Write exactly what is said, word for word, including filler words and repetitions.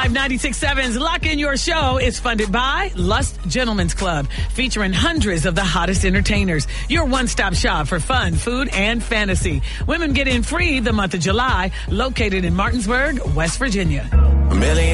Vibe ninety-six point seven's Lock In Your Show is funded by Lust Gentlemen's Club, featuring hundreds of the hottest entertainers. Your one-stop shop for fun, food, and fantasy. Women get in free the month of July, located in Martinsburg, West Virginia. A million